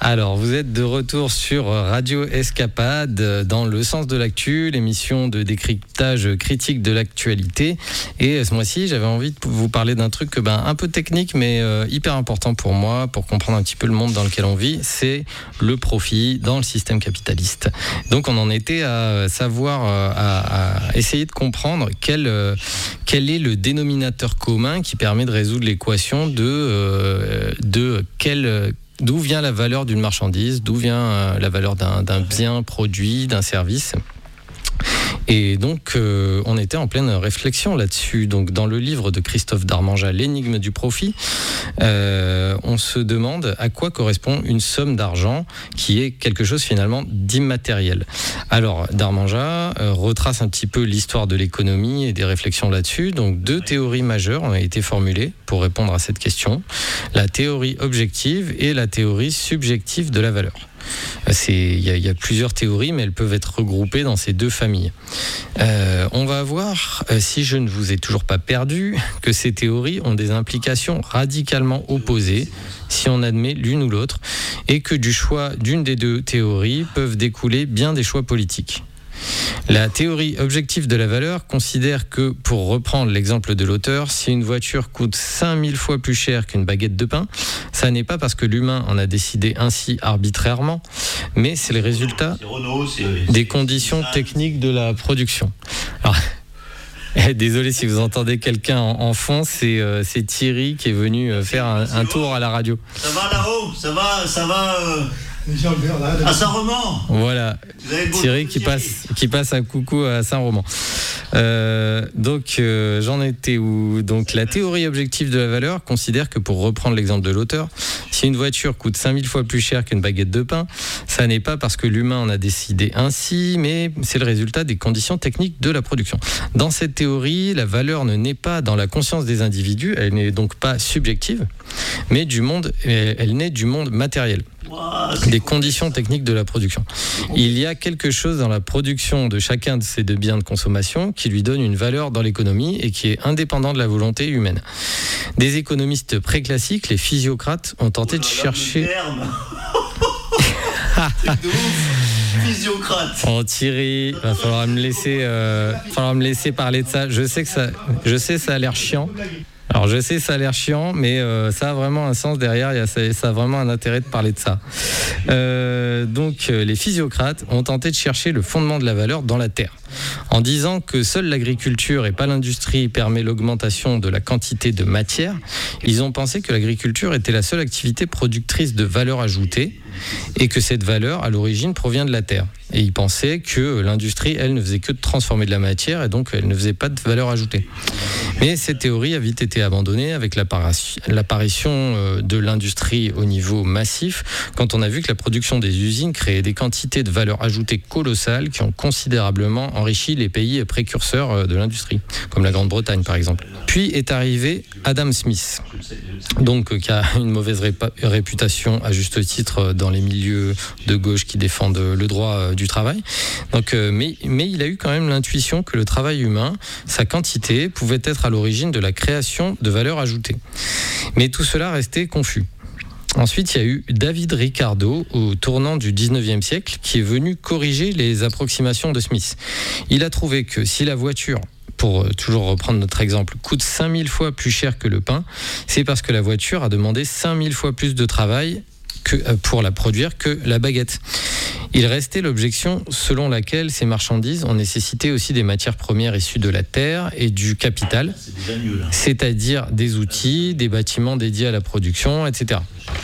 Alors, vous êtes de retour sur Radio Escapade dans le sens de l'actu, l'émission de décryptage critique de l'actualité. Et ce mois-ci, j'avais envie de vous parler d'un truc un peu technique, mais hyper important pour moi, pour comprendre un petit peu le monde dans lequel on vit. C'est le profit dans le système capitaliste. Donc, on en était à savoir, à essayer de comprendre quel est le dénominateur commun qui permet de résoudre l'équation d'où vient la valeur d'une marchandise, d'où vient la valeur d'un bien, produit, d'un service. Et donc, on était en pleine réflexion là-dessus. Donc, dans le livre de Christophe Darmanjat, L'énigme du profit, on se demande à quoi correspond une somme d'argent qui est quelque chose finalement d'immatériel. Alors, Darmanjat retrace un petit peu l'histoire de l'économie et des réflexions là-dessus. Donc, 2 théories majeures ont été formulées pour répondre à cette question. La théorie objective et la théorie subjective de la valeur. Il y a plusieurs théories, mais elles peuvent être regroupées dans ces 2 familles. On va voir, si je ne vous ai toujours pas perdu, que ces théories ont des implications radicalement opposées si on admet l'une ou l'autre, et que du choix d'une des 2 théories peuvent découler bien des choix politiques. La théorie objective de la valeur considère que, pour reprendre l'exemple de l'auteur, si une voiture coûte 5000 fois plus cher qu'une baguette de pain, ça n'est pas parce que l'humain en a décidé ainsi arbitrairement, mais c'est le résultat des conditions techniques de la production. Alors, désolé si vous entendez quelqu'un en fond, c'est Thierry qui est venu faire un tour à la radio. Ça va là-haut, ça va. À Saint-Roman. Voilà, Thierry qui passe un coucou à Saint-Roman. Donc j'en étais où ? Donc la théorie objective de la valeur considère que, pour reprendre l'exemple de l'auteur, si une voiture coûte 5000 fois plus cher qu'une baguette de pain, ça n'est pas parce que l'humain en a décidé ainsi, mais c'est le résultat des conditions techniques de la production. Dans cette théorie, la valeur ne naît pas dans la conscience des individus, elle n'est donc pas subjective, mais elle naît du monde matériel. Des conditions techniques de la production. Il y a quelque chose dans la production de chacun de ces 2 biens de consommation qui lui donne une valeur dans l'économie et qui est indépendant de la volonté humaine. Des économistes préclassiques, les physiocrates, ont tenté de chercher... Physiocrate. Oh Thierry, va falloir me laisser parler de ça. Je sais ça a l'air chiant. Alors je sais, ça a l'air chiant, mais ça a vraiment un sens derrière, ça a vraiment un intérêt de parler de ça. Donc les physiocrates ont tenté de chercher le fondement de la valeur dans la terre, en disant que seule l'agriculture et pas l'industrie permet l'augmentation de la quantité de matière. Ils ont pensé que l'agriculture était la seule activité productrice de valeur ajoutée et que cette valeur, à l'origine, provient de la terre. Et ils pensaient que l'industrie, elle, ne faisait que de transformer de la matière et donc elle ne faisait pas de valeur ajoutée. Mais cette théorie a vite été abandonnée avec l'apparition de l'industrie au niveau massif, quand on a vu que la production des usines créait des quantités de valeur ajoutée colossales qui ont considérablement enrichi les pays précurseurs de l'industrie, comme la Grande-Bretagne par exemple. Puis est arrivé Adam Smith, donc qui a une mauvaise réputation à juste titre dans les milieux de gauche qui défendent le droit du travail. Donc, mais il a eu quand même l'intuition que le travail humain, sa quantité, pouvait être à l'origine de la création de valeur ajoutée. Mais tout cela restait confus. Ensuite, il y a eu David Ricardo, au tournant du 19e siècle, qui est venu corriger les approximations de Smith. Il a trouvé que si la voiture, pour toujours reprendre notre exemple, coûte 5000 fois plus cher que le pain, c'est parce que la voiture a demandé 5000 fois plus de travail pour la produire que la baguette. Il restait l'objection selon laquelle ces marchandises ont nécessité aussi des matières premières issues de la terre et du capital, c'est-à-dire des outils, des bâtiments dédiés à la production, etc.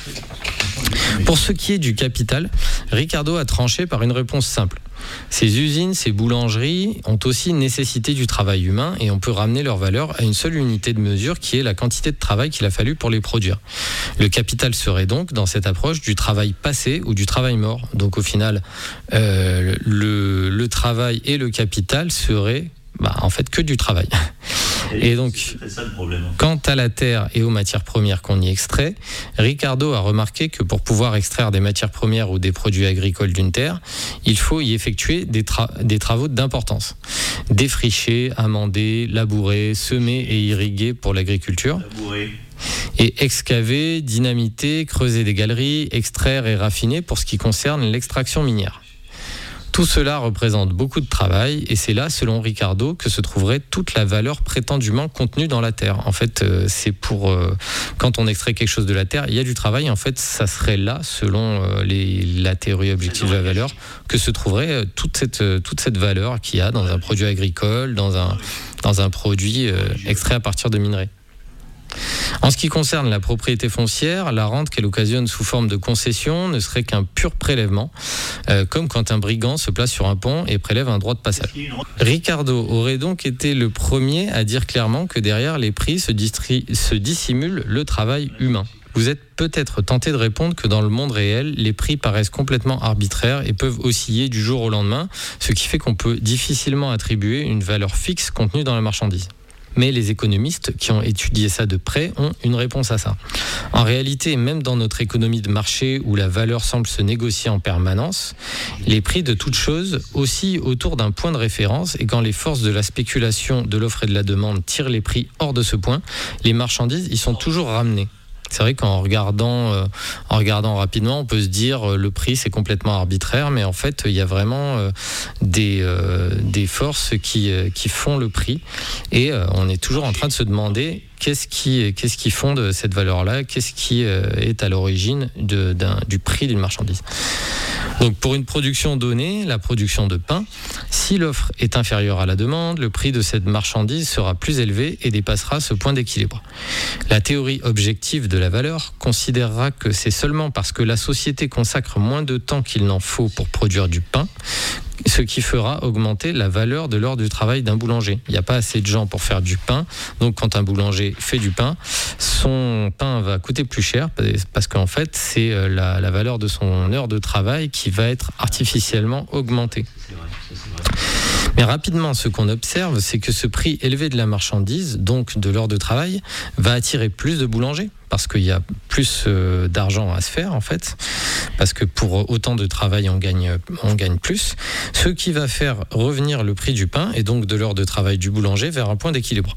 Pour ce qui est du capital, Ricardo a tranché par une réponse simple. Ces usines, ces boulangeries ont aussi nécessité du travail humain et on peut ramener leur valeur à une seule unité de mesure qui est la quantité de travail qu'il a fallu pour les produire. Le capital serait donc, dans cette approche, du travail passé ou du travail mort. Donc au final, le travail et le capital seraient en fait que du travail. Et donc, quant à la terre et aux matières premières qu'on y extrait, Ricardo a remarqué que pour pouvoir extraire des matières premières ou des produits agricoles d'une terre, il faut y effectuer des travaux d'importance. Défricher, amender, labourer, semer et irriguer pour l'agriculture. et excaver, dynamiter, creuser des galeries, extraire et raffiner pour ce qui concerne l'extraction minière. Tout cela représente beaucoup de travail et c'est là, selon Ricardo, que se trouverait toute la valeur prétendument contenue dans la terre. En fait, c'est pour quand on extrait quelque chose de la terre, il y a du travail. En fait, ça serait là, selon la théorie objective de la valeur, que se trouverait toute cette valeur qu'il y a dans un produit agricole, dans un produit extrait à partir de minerais. En ce qui concerne la propriété foncière, la rente qu'elle occasionne sous forme de concession ne serait qu'un pur prélèvement, comme quand un brigand se place sur un pont et prélève un droit de passage. Ricardo aurait donc été le premier à dire clairement que derrière les prix se dissimule le travail humain. Vous êtes peut-être tenté de répondre que dans le monde réel, les prix paraissent complètement arbitraires et peuvent osciller du jour au lendemain, ce qui fait qu'on peut difficilement attribuer une valeur fixe contenue dans la marchandise. Mais les économistes qui ont étudié ça de près ont une réponse à ça. En réalité, même dans notre économie de marché où la valeur semble se négocier en permanence, les prix de toute chose oscillent autour d'un point de référence et quand les forces de la spéculation, de l'offre et de la demande tirent les prix hors de ce point, les marchandises y sont toujours ramenées. C'est vrai qu'en regardant rapidement, on peut se dire le prix c'est complètement arbitraire, mais en fait il y a vraiment des forces qui font le prix et on est toujours en train de se demander qu'est-ce qui fonde cette valeur-là, qu'est-ce qui est à l'origine du prix d'une marchandise. Donc pour une production donnée, la production de pain, si l'offre est inférieure à la demande, le prix de cette marchandise sera plus élevé et dépassera ce point d'équilibre. La théorie objective de la valeur considérera que c'est seulement parce que la société consacre moins de temps qu'il n'en faut pour produire du pain, ce qui fera augmenter la valeur de l'heure du travail d'un boulanger. Il n'y a pas assez de gens pour faire du pain, donc quand un boulanger fait du pain, son pain va coûter plus cher parce qu'en fait c'est la valeur de son heure de travail qui va être artificiellement augmentée. Mais rapidement, ce qu'on observe, c'est que ce prix élevé de la marchandise, donc de l'heure de travail, va attirer plus de boulangers parce qu'il y a plus d'argent à se faire en fait, parce que pour autant de travail on gagne plus, ce qui va faire revenir le prix du pain et donc de l'heure de travail du boulanger vers un point d'équilibre.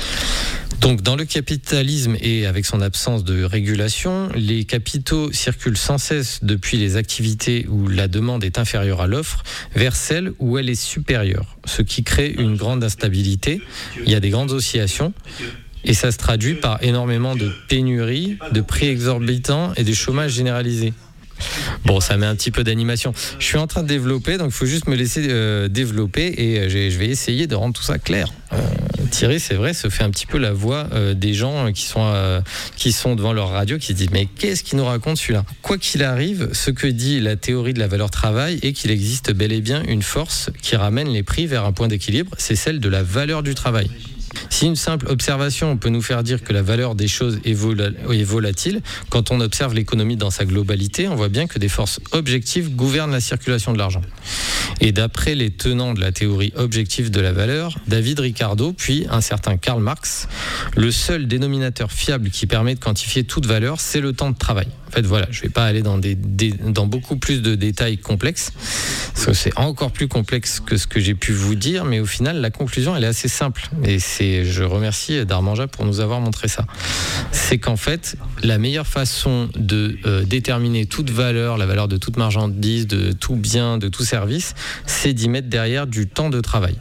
Donc dans le capitalisme et avec son absence de régulation, les capitaux circulent sans cesse depuis les activités où la demande est inférieure à l'offre vers celle où elle est supérieure, ce qui crée une grande instabilité, il y a des grandes oscillations et ça se traduit par énormément de pénuries, de prix exorbitants et de chômage généralisé. Bon, ça met un petit peu d'animation. Je suis en train de développer, donc il faut juste me laisser développer et je vais essayer de rendre tout ça clair. Thierry, c'est vrai, se fait un petit peu la voix des gens qui sont devant leur radio, qui se disent mais qu'est-ce qu'il nous raconte celui-là ? Quoi qu'il arrive, ce que dit la théorie de la valeur travail est qu'il existe bel et bien une force qui ramène les prix vers un point d'équilibre, c'est celle de la valeur du travail. Si une simple observation peut nous faire dire que la valeur des choses est volatile, quand on observe l'économie dans sa globalité, on voit bien que des forces objectives gouvernent la circulation de l'argent. Et d'après les tenants de la théorie objective de la valeur, David Ricardo, puis un certain Karl Marx, le seul dénominateur fiable qui permet de quantifier toute valeur, c'est le temps de travail. En fait, voilà, je ne vais pas aller dans beaucoup plus de détails complexes, parce que c'est encore plus complexe que ce que j'ai pu vous dire, mais au final, la conclusion, elle est assez simple. Et je remercie Darmanja pour nous avoir montré ça. C'est qu'en fait, la meilleure façon de déterminer toute valeur, la valeur de toute marchandise, de tout bien, de tout service, c'est d'y mettre derrière du temps de travail.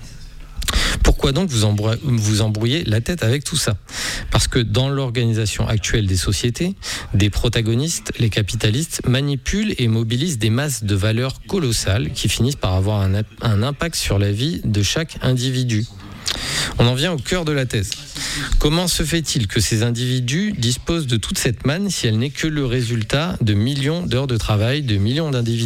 Pourquoi donc vous embrouillez la tête avec tout ça ? Parce que dans l'organisation actuelle des sociétés, des protagonistes, les capitalistes, manipulent et mobilisent des masses de valeurs colossales qui finissent par avoir un impact sur la vie de chaque individu. On en vient au cœur de la thèse. Comment se fait-il que ces individus disposent de toute cette manne si elle n'est que le résultat de millions d'heures de travail de millions d'individus ?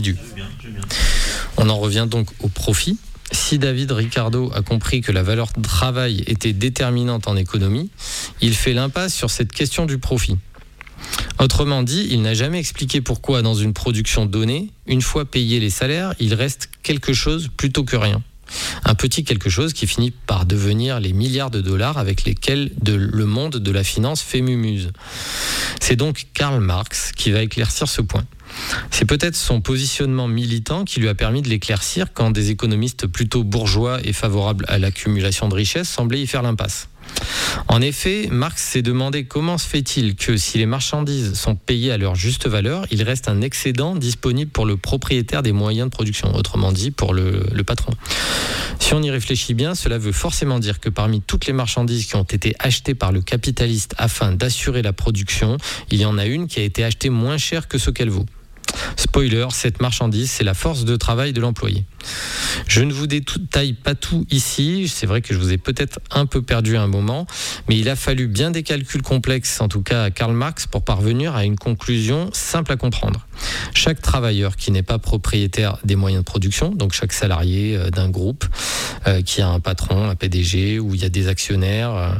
On en revient donc au profit. Si David Ricardo a compris que la valeur travail était déterminante en économie, il fait l'impasse sur cette question du profit. Autrement dit, il n'a jamais expliqué pourquoi dans une production donnée, une fois payés les salaires, il reste quelque chose plutôt que rien. Un petit quelque chose qui finit par devenir les milliards de dollars avec lesquels le monde de la finance fait mumuse. C'est donc Karl Marx qui va éclaircir ce point. C'est peut-être son positionnement militant qui lui a permis de l'éclaircir quand des économistes plutôt bourgeois et favorables à l'accumulation de richesses semblaient y faire l'impasse. En effet, Marx s'est demandé comment se fait-il que si les marchandises sont payées à leur juste valeur, il reste un excédent disponible pour le propriétaire des moyens de production, autrement dit pour le patron. Si on y réfléchit bien, cela veut forcément dire que parmi toutes les marchandises qui ont été achetées par le capitaliste afin d'assurer la production, il y en a une qui a été achetée moins cher que ce qu'elle vaut. Spoiler, cette marchandise, c'est la force de travail de l'employé. Je ne vous détaille pas tout ici, c'est vrai que je vous ai peut-être un peu perdu à un moment, mais il a fallu bien des calculs complexes, en tout cas à Karl Marx, pour parvenir à une conclusion simple à comprendre. Chaque travailleur qui n'est pas propriétaire des moyens de production, donc chaque salarié d'un groupe qui a un patron, un PDG, où il y a des actionnaires,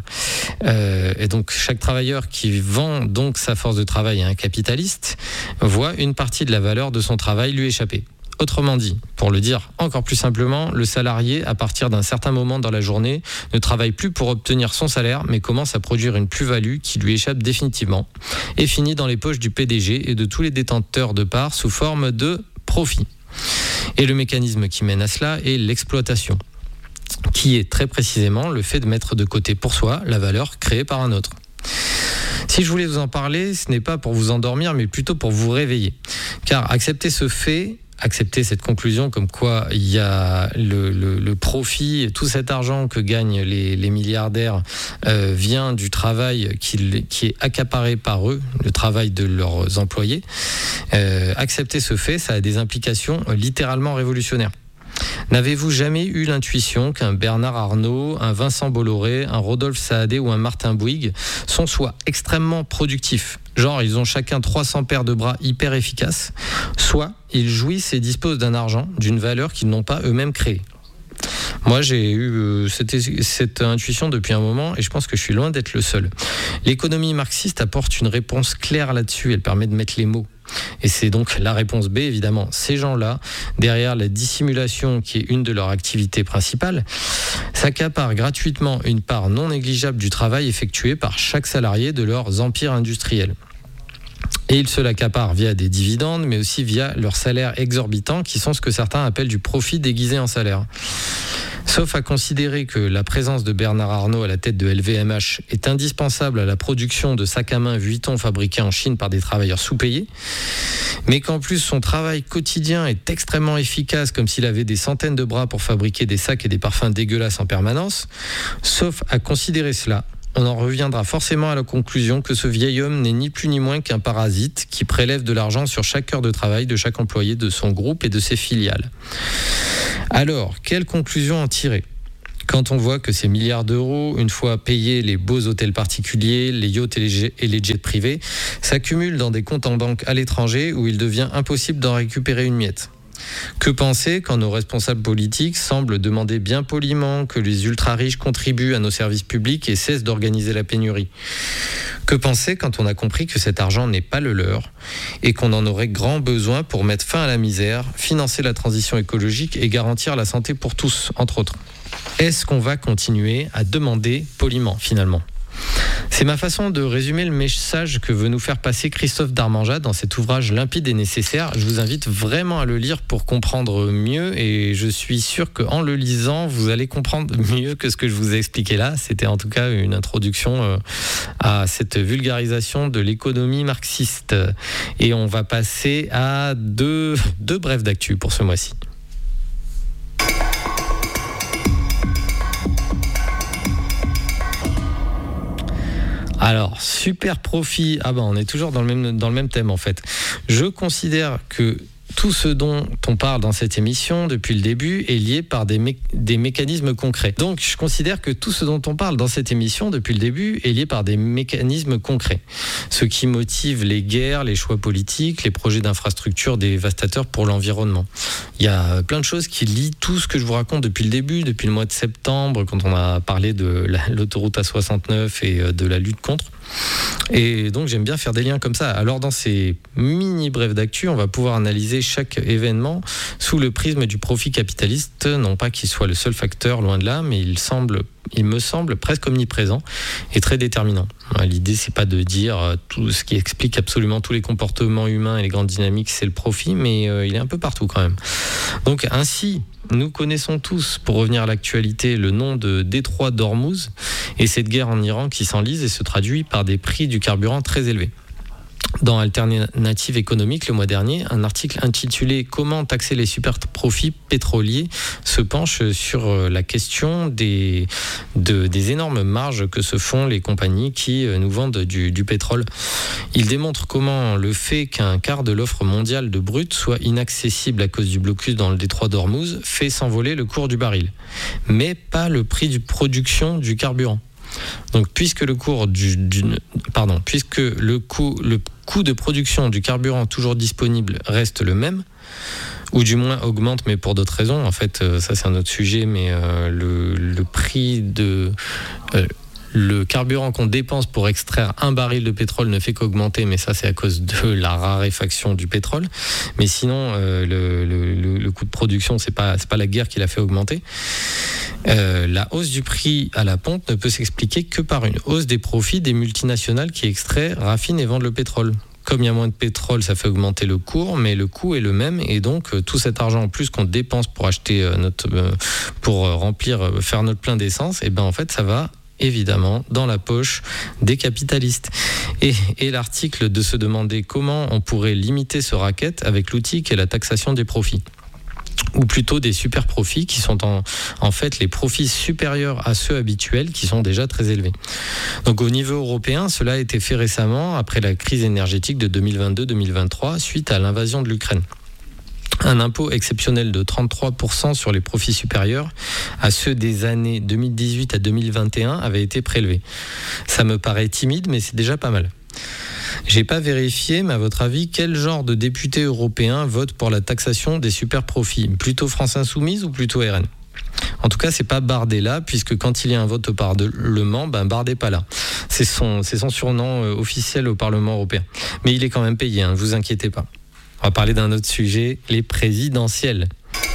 et donc chaque travailleur qui vend donc sa force de travail à un capitaliste, voit une partie de la valeur de son travail lui échapper. Autrement dit, pour le dire encore plus simplement, le salarié, à partir d'un certain moment dans la journée, ne travaille plus pour obtenir son salaire, mais commence à produire une plus-value qui lui échappe définitivement et finit dans les poches du PDG et de tous les détenteurs de parts sous forme de profit. Et le mécanisme qui mène à cela est l'exploitation, qui est très précisément le fait de mettre de côté pour soi la valeur créée par un autre. Si je voulais vous en parler, ce n'est pas pour vous endormir, mais plutôt pour vous réveiller. Car accepter ce fait, accepter cette conclusion comme quoi il y a le profit, tout cet argent que gagnent les milliardaires vient du travail qui est accaparé par eux, le travail de leurs employés. Accepter ce fait, ça a des implications littéralement révolutionnaires. N'avez-vous jamais eu l'intuition qu'un Bernard Arnault, un Vincent Bolloré, un Rodolphe Saadé ou un Martin Bouygues sont soit extrêmement productifs, genre ils ont chacun 300 paires de bras hyper efficaces, soit ils jouissent et disposent d'un argent, d'une valeur qu'ils n'ont pas eux-mêmes créée. Moi, j'ai eu cette intuition depuis un moment et je pense que je suis loin d'être le seul. L'économie marxiste apporte une réponse claire là-dessus, elle permet de mettre les mots. Et c'est donc la réponse B, évidemment. Ces gens-là, derrière la dissimulation qui est une de leurs activités principales, s'accaparent gratuitement une part non négligeable du travail effectué par chaque salarié de leurs empires industriels. Et ils se l'accaparent via des dividendes, mais aussi via leurs salaires exorbitants, qui sont ce que certains appellent du profit déguisé en salaire. Sauf à considérer que la présence de Bernard Arnault à la tête de LVMH est indispensable à la production de sacs à main Vuitton fabriqués en Chine par des travailleurs sous-payés, mais qu'en plus son travail quotidien est extrêmement efficace, comme s'il avait des centaines de bras pour fabriquer des sacs et des parfums dégueulasses en permanence. Sauf à considérer cela, on en reviendra forcément à la conclusion que ce vieil homme n'est ni plus ni moins qu'un parasite qui prélève de l'argent sur chaque heure de travail de chaque employé de son groupe et de ses filiales. Alors, quelle conclusion en tirer ? Quand on voit que ces milliards d'euros, une fois payés les beaux hôtels particuliers, les yachts et les jets privés, s'accumulent dans des comptes en banque à l'étranger où il devient impossible d'en récupérer une miette ? Que penser quand nos responsables politiques semblent demander bien poliment que les ultra-riches contribuent à nos services publics et cessent d'organiser la pénurie ? Que penser quand on a compris que cet argent n'est pas le leur et qu'on en aurait grand besoin pour mettre fin à la misère, financer la transition écologique et garantir la santé pour tous, entre autres ? Est-ce qu'on va continuer à demander poliment, finalement ? C'est ma façon de résumer le message que veut nous faire passer Christophe Darmanjat dans cet ouvrage limpide et nécessaire. Je vous invite vraiment à le lire pour comprendre mieux et je suis sûr qu'en le lisant, vous allez comprendre mieux que ce que je vous ai expliqué là. C'était en tout cas une introduction à cette vulgarisation de l'économie marxiste. Et on va passer à deux brèves d'actu pour ce mois-ci. Alors, super profit, on est toujours dans le même thème en fait. Je considère que tout ce dont on parle dans cette émission depuis le début est lié par des mécanismes concrets. Donc, je considère que tout ce dont on parle dans cette émission depuis le début est lié par des mécanismes concrets. Ce qui motive les guerres, les choix politiques, les projets d'infrastructures dévastateurs pour l'environnement. Il y a plein de choses qui lient tout ce que je vous raconte depuis le début, depuis le mois de septembre, quand on a parlé de l'autoroute A69 et de la lutte contre. Et donc j'aime bien faire des liens comme ça. Alors dans ces mini brèves d'actu, on va pouvoir analyser chaque événement sous le prisme du profit capitaliste, non pas qu'il soit le seul facteur, loin de là, mais il me semble presque omniprésent et très déterminant. L'idée, c'est pas de dire tout ce qui explique absolument tous les comportements humains et les grandes dynamiques, c'est le profit, mais il est un peu partout quand même. Donc ainsi, nous connaissons tous, pour revenir à l'actualité, le nom de détroit d'Ormuz et cette guerre en Iran qui s'enlise et se traduit par des prix du carburant très élevés. Dans Alternative économique, le mois dernier, un article intitulé « Comment taxer les super profits pétroliers » se penche sur la question des énormes marges que se font les compagnies qui nous vendent du pétrole. Il démontre comment le fait qu'un quart de l'offre mondiale de brut soit inaccessible à cause du blocus dans le détroit d'Ormuz fait s'envoler le cours du baril, mais pas le prix de production du carburant. Donc, puisque le coût de production du carburant toujours disponible reste le même, ou du moins augmente, mais pour d'autres raisons. En fait, ça c'est un autre sujet, mais le prix de le carburant qu'on dépense pour extraire un baril de pétrole ne fait qu'augmenter, mais ça c'est à cause de la raréfaction du pétrole. Mais sinon, le coût de production, c'est pas la guerre qui l'a fait augmenter. La hausse du prix à la pompe ne peut s'expliquer que par une hausse des profits des multinationales qui extraient, raffinent et vendent le pétrole. Comme il y a moins de pétrole, ça fait augmenter le cours, mais le coût est le même, et donc tout cet argent en plus qu'on dépense pour acheter faire notre plein d'essence, et ben en fait ça va évidemment dans la poche des capitalistes. Et l'article de se demander comment on pourrait limiter ce racket avec l'outil qu'est la taxation des profits. Ou plutôt des super profits qui sont en fait les profits supérieurs à ceux habituels qui sont déjà très élevés. Donc au niveau européen, cela a été fait récemment après la crise énergétique de 2022-2023 suite à l'invasion de l'Ukraine. Un impôt exceptionnel de 33% sur les profits supérieurs à ceux des années 2018 à 2021 avait été prélevé. Ça me paraît timide, mais c'est déjà pas mal. J'ai pas vérifié, mais à votre avis, quel genre de député européen vote pour la taxation des super profits ? Plutôt France Insoumise ou plutôt RN ? En tout cas, c'est pas Bardella, puisque quand il y a un vote au Parlement, Bard n'est pas là. C'est son surnom officiel au Parlement européen. Mais il est quand même payé, ne vous inquiétez pas. On va parler d'un autre sujet, les présidentielles.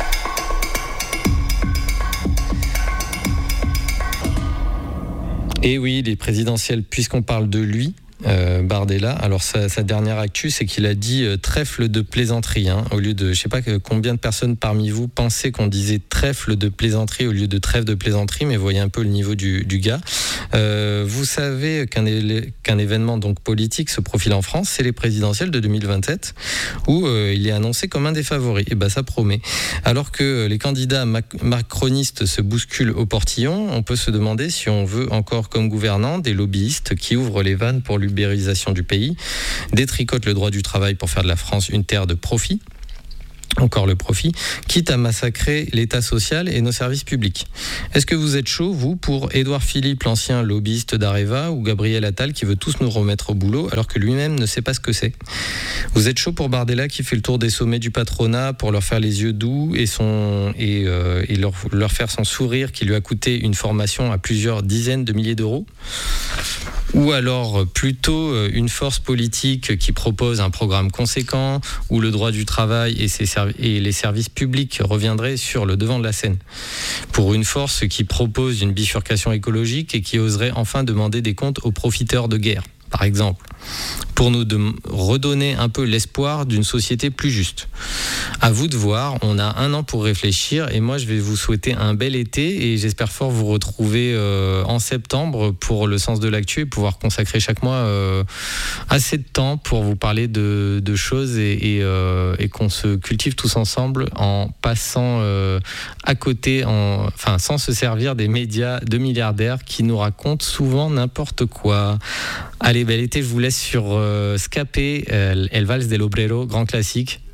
Et oui, les présidentielles, puisqu'on parle de lui, Bardella. Alors sa dernière actu, c'est qu'il a dit trèfle de plaisanterie, au lieu de, je sais pas combien de personnes parmi vous pensaient qu'on disait trèfle de plaisanterie au lieu de trêve de plaisanterie, mais voyez un peu le niveau du gars. Vous savez qu'un événement donc politique se profile en France, c'est les présidentielles de 2027, où il est annoncé comme un des favoris. Et ça promet. Alors que les candidats macronistes se bousculent au portillon, on peut se demander si on veut encore comme gouvernants des lobbyistes qui ouvrent les vannes pour l'ubérisation du pays, détricotent le droit du travail pour faire de la France une terre de profit, encore le profit, quitte à massacrer l'État social et nos services publics. Est-ce que vous êtes chaud, vous, pour Édouard Philippe, l'ancien lobbyiste d'Areva, ou Gabriel Attal qui veut tous nous remettre au boulot alors que lui-même ne sait pas ce que c'est ? Vous êtes chaud pour Bardella qui fait le tour des sommets du patronat pour leur faire les yeux doux et leur faire son sourire qui lui a coûté une formation à plusieurs dizaines de milliers d'euros ? Ou alors plutôt une force politique qui propose un programme conséquent où le droit du travail et les services publics reviendraient sur le devant de la scène. Pour une force qui propose une bifurcation écologique et qui oserait enfin demander des comptes aux profiteurs de guerre, par exemple, pour nous redonner un peu l'espoir d'une société plus juste. À vous de voir, on a 1 an pour réfléchir et moi je vais vous souhaiter un bel été et j'espère fort vous retrouver en septembre pour le sens de l'actu et pouvoir consacrer chaque mois assez de temps pour vous parler de choses et qu'on se cultive tous ensemble en passant à côté, sans se servir des médias de milliardaires qui nous racontent souvent n'importe quoi. Allez, bel été, je vous laisse sur Scapé, El Vals del Obrero, grand classique.